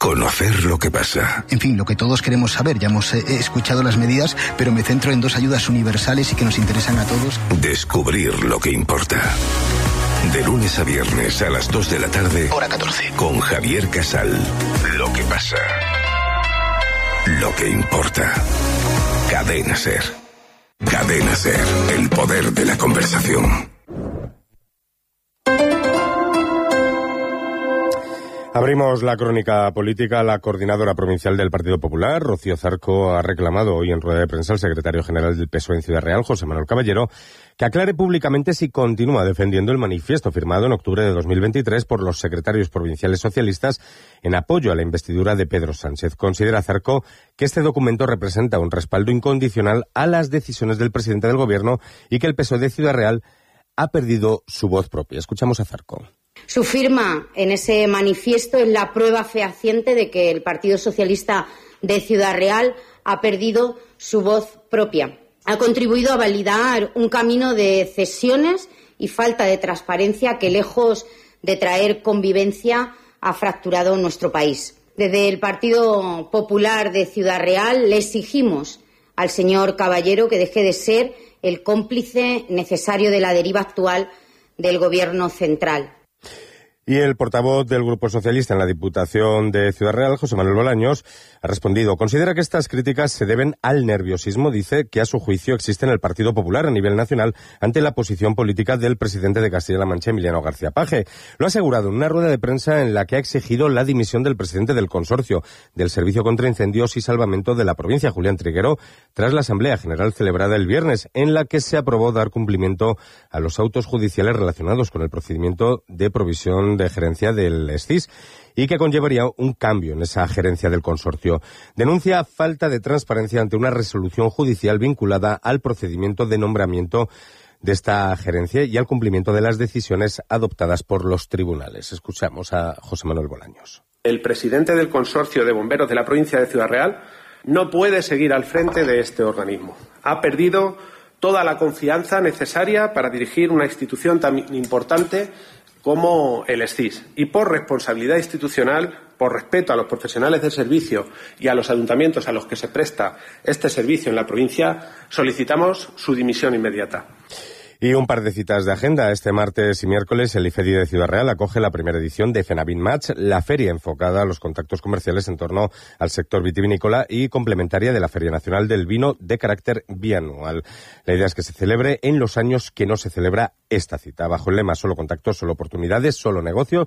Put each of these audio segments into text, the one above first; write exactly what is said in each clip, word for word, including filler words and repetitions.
Conocer lo que pasa. En fin, lo que todos queremos saber. Ya hemos eh, escuchado las medidas, pero me centro en dos ayudas universales y que nos interesan a todos. Descubrir lo que importa. De lunes a viernes a las dos de la tarde. Hora catorce. Con Javier Casal. Lo que pasa. Lo que importa. Cadena Ser. Cadena Ser. El poder de la conversación. Abrimos la crónica política. La coordinadora provincial del Partido Popular, Rocío Zarco, ha reclamado hoy en rueda de prensa al secretario general del P S O E en Ciudad Real, José Manuel Caballero, que aclare públicamente si continúa defendiendo el manifiesto firmado en octubre de dos mil veintitrés por los secretarios provinciales socialistas en apoyo a la investidura de Pedro Sánchez. Considera Zarco que este documento representa un respaldo incondicional a las decisiones del presidente del Gobierno y que el P S O E de Ciudad Real ha perdido su voz propia. Escuchamos a Zarco. Su firma en ese manifiesto es la prueba fehaciente de que el Partido Socialista de Ciudad Real ha perdido su voz propia. Ha contribuido a validar un camino de cesiones y falta de transparencia que, lejos de traer convivencia, ha fracturado nuestro país. Desde el Partido Popular de Ciudad Real le exigimos al señor Caballero que deje de ser el cómplice necesario de la deriva actual del Gobierno central. Y el portavoz del Grupo Socialista en la Diputación de Ciudad Real, José Manuel Bolaños, ha respondido. Considera que estas críticas se deben al nerviosismo, dice, que a su juicio existe en el Partido Popular a nivel nacional ante la posición política del presidente de Castilla-La Mancha, Emiliano García Paje. Lo ha asegurado en una rueda de prensa en la que ha exigido la dimisión del presidente del consorcio del Servicio contra Incendios y Salvamento de la provincia, Julián Triguero, tras la Asamblea General celebrada el viernes, en la que se aprobó dar cumplimiento a los autos judiciales relacionados con el procedimiento de provisión de gerencia del S C I S y que conllevaría un cambio en esa gerencia del consorcio. Denuncia falta de transparencia ante una resolución judicial vinculada al procedimiento de nombramiento de esta gerencia y al cumplimiento de las decisiones adoptadas por los tribunales. Escuchamos a José Manuel Bolaños. El presidente del consorcio de bomberos de la provincia de Ciudad Real no puede seguir al frente de este organismo. Ha perdido toda la confianza necesaria para dirigir una institución tan importante como el S C I S. Y por responsabilidad institucional, por respeto a los profesionales del servicio y a los ayuntamientos a los que se presta este servicio en la provincia, solicitamos su dimisión inmediata. Y un par de citas de agenda. Este martes y miércoles el IFEDI de Ciudad Real acoge la primera edición de FENAVIN Match, la feria enfocada a los contactos comerciales en torno al sector vitivinícola y complementaria de la Feria Nacional del Vino de carácter bianual. La idea es que se celebre en los años que no se celebra esta cita. Bajo el lema solo contactos, solo oportunidades, solo negocio,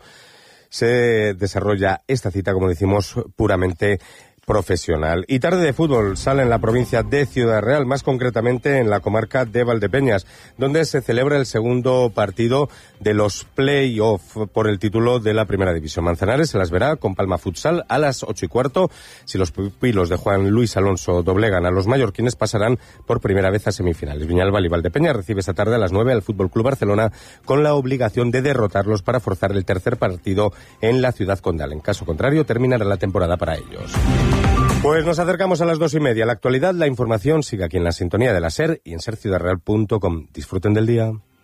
se desarrolla esta cita, como decimos, puramente profesional. Y tarde de fútbol sale en la provincia de Ciudad Real, más concretamente en la comarca de Valdepeñas, donde se celebra el segundo partido de los play-off por el título de la Primera División. Manzanares se las verá con Palma Futsal a las ocho y cuarto. Si los pupilos de Juan Luis Alonso doblegan a los mallorquines, pasarán por primera vez a semifinales. Viñalbal y Valdepeñas recibe esta tarde a las nueve al Fútbol Club Barcelona con la obligación de derrotarlos para forzar el tercer partido en la ciudad condal. En caso contrario, terminará la temporada para ellos. Pues nos acercamos a las dos y media. La actualidad, la información sigue aquí en la sintonía de la SER y en ser ciudad real punto com. Disfruten del día.